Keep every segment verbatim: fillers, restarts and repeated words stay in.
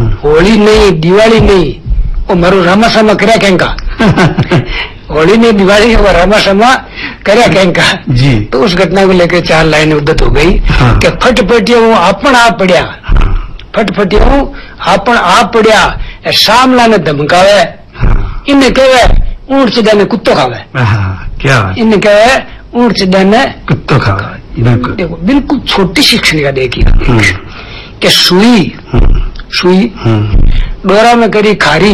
होली नहीं, दिवाली नहीं, वो मारू रामासामा कर्या केंका। होली नहीं, दिवाली नहीं, वो रामासामा कर्या केंका जी। तो उस घटना को लेकर चार लाइनें उद्धत हो गई। हाँ। कि फटफटिया हूँ आपन आप पड़िया, फटफटिया हूँ आपन आप पड़िया, सामला ने धमकावे, इन्हें कहे ऊंट सीधा ने कुत्तो खावे। क्या इन्हें कहे ऊंट सीधा ने कुत्तो खावे। बिल्कुल देखो, बिल्कुल छोटी शिक्षण का देखिए कि सुई सुई डोरा में करी खारी,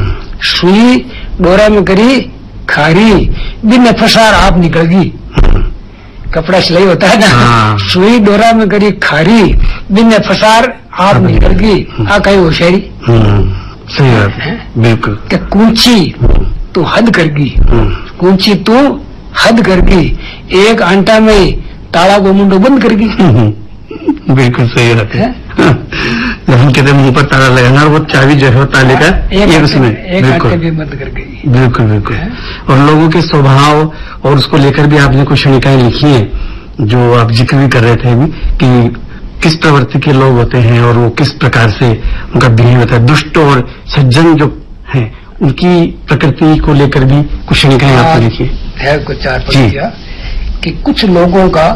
सुई डोरा में करी खारी, बिन फसार आप निकलगी। कपड़ा सिलाई होता है ना, सुई डोरा में करी खारी, बिन फसार आप निकलगी। आ कहीं होशियारी सही बात है। बिल्कुल कि कूची तू हद करगी, कूची तू हद करगी, एक आंटा में ताला को मुंडो बंद करगी। बिल्कुल सही बात है। जब हम कहते मुंह पर ताला लगाना, वो चाबी जो है ताले का एक उसमें बिल्कुल भी बंद कर गई। बिल्कुल बिल्कुल। और लोगों के स्वभाव और उसको लेकर भी आपने कुछ क्षणिकाएं लिखी हैं, जो आप जिक्र भी कर रहे थे अभी, कि किस प्रवृत्ति के लोग होते हैं और वो किस प्रकार से उनका बिहेव होता है। दुष्ट और सज्जन जो है उनकी प्रकृति को लेकर भी कुछ क्षणिकाएं आपने लिखी है। कुछ चार पंक्तियां कि कुछ लोगों का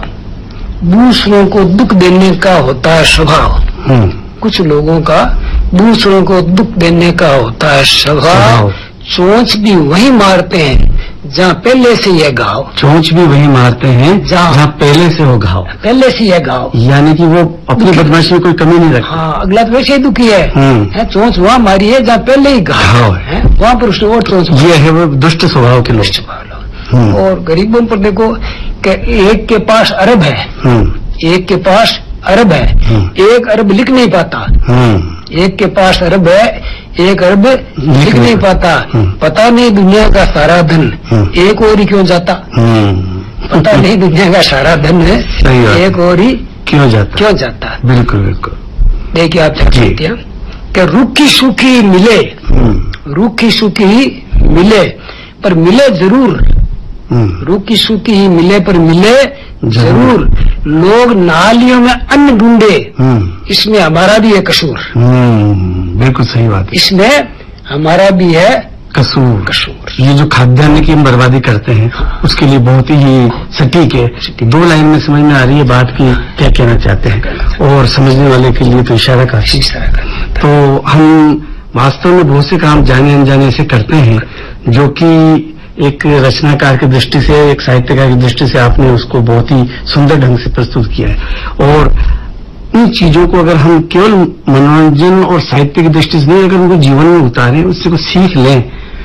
दूसरों को दुख देने का होता है स्वभाव, कुछ लोगों का दूसरों को दुख देने का होता है स्वभाव, चोंच भी वही मारते हैं जहाँ पहले से यह घाव। चोंच भी वही मारते हैं जहाँ पहले से हो घाव, पहले से यह घाव, यानी कि वो अपनी बदमाशी में कोई कमी नहीं रखते। हाँ, अगला तो वैसे ही दुखी है, है चोंच वहाँ मारी है जहाँ पहले ही घाव है, वहाँ पर उसने और चोंच। ये है वो दुष्ट स्वभाव के लोग। और गरीबों पर देखो कि एक के पास अरब है, एक के पास अरब है, एक अरब लिख नहीं पाता, एक के पास अरब है, एक अरब लिख नहीं पाता, पता नहीं दुनिया का सारा धन एक और ही क्यों जाता, पता नहीं दुनिया का सारा धन एक और ही क्यों जाता क्यों जाता। बिल्कुल बिल्कुल। देखिए आप चाहते हैं कि रूखी सूखी मिले, रूखी सूखी मिले पर मिले जरूर, रूखी सूखी ही मिले पर मिले जरूर, लोग नालियों में अन्न ढूंढे, इसमें हमारा भी है कसूर। बिल्कुल सही बात है, इसमें हमारा भी है कसूर। कसूर ये जो खाद्यान्न की हम बर्बादी करते हैं, हाँ। उसके लिए बहुत ही सटीक है। दो लाइन में समझ में आ रही है बात की क्या कहना चाहते हैं, और समझने वाले के लिए तो इशारा काफी। तो हम वास्तव में बहुत से काम जाने अनजाने से करते हैं, जो कि एक रचनाकार की दृष्टि से, एक साहित्यकार की दृष्टि से आपने उसको बहुत ही सुंदर ढंग से प्रस्तुत किया है। और इन चीजों को अगर हम केवल मनोरंजन और साहित्य की दृष्टि से नहीं, अगर उनको जीवन में उतारें, उससे कुछ सीख लें,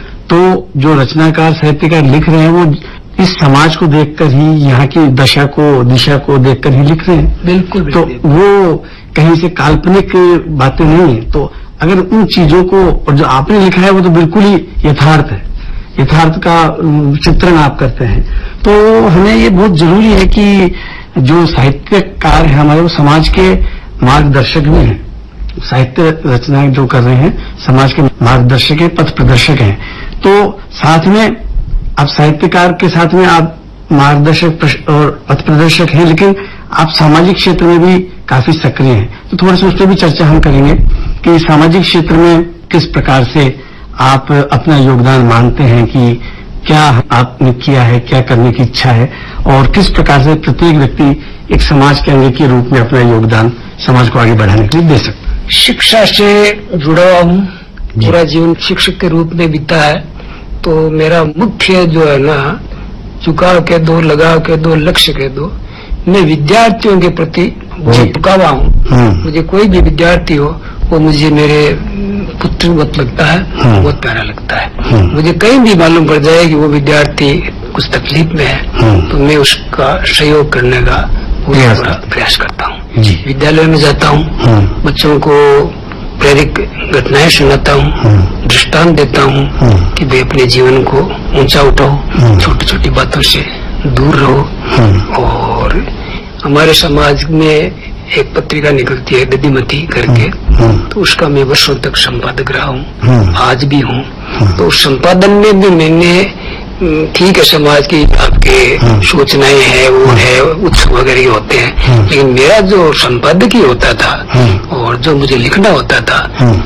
तो जो रचनाकार साहित्यकार लिख रहे हैं वो इस समाज को देखकर ही, यहाँ की दशा को, दिशा को देखकर ही लिख रहे हैं। बिल्कुल। तो वो कहीं से काल्पनिक बातें नहीं है। तो अगर उन चीजों को, और जो आपने लिखा है वो तो बिल्कुल ही यथार्थ है, यथार्थ का चित्रण आप करते हैं, तो हमें ये बहुत जरूरी है कि जो साहित्यकार है हमारे, वो समाज के मार्गदर्शक भी हैं। साहित्य रचनाएं जो कर रहे हैं समाज के मार्गदर्शक हैं, पथ प्रदर्शक हैं। तो साथ में आप साहित्यकार के साथ में आप मार्गदर्शक और पथ प्रदर्शक हैं, लेकिन आप सामाजिक क्षेत्र में भी काफी सक्रिय हैं। तो थोड़ा सा उस पर भी चर्चा हम करेंगे कि सामाजिक क्षेत्र में किस प्रकार से आप अपना योगदान मानते हैं, कि क्या आपने किया है, क्या करने की इच्छा है, और किस प्रकार से प्रत्येक व्यक्ति एक समाज के अंग के रूप में अपना योगदान समाज को आगे बढ़ाने के लिए दे सकता है। शिक्षा से जुड़ा हुआ हूँ, पूरा जीवन शिक्षक के रूप में बीता है। तो मेरा मुख्य जो है ना, झुकाव के दो, लगाव के दो, लक्ष्य के दो, मैं विद्यार्थियों के प्रति झुकावा हूँ। मुझे कोई भी विद्यार्थी हो वो मुझे मेरे पुत्र वत लगता है, बहुत प्यारा लगता है। मुझे कहीं भी मालूम पड़ जाए कि वो विद्यार्थी कुछ तकलीफ में है, तो मैं उसका सहयोग करने का पूरा प्रयास करता हूँ। विद्यालय में जाता हूँ, बच्चों को प्रेरक घटनाएं सुनाता हूँ, दृष्टांत देता हूँ कि वे अपने जीवन को ऊंचा उठाओ, छोटी छोटी बातों से दूर रहो। और हमारे समाज में एक पत्रिका निकलती है दधीमती करके, तो उसका मैं वर्षों तक संपादक रहा हूँ, आज भी हूँ। तो उस संपादन में भी मैंने, ठीक है समाज की आपके सूचनाएं हैं, वो है, उत्सव वगैरह होते हैं, लेकिन मेरा जो संपादकीय होता था और जो मुझे लिखना होता था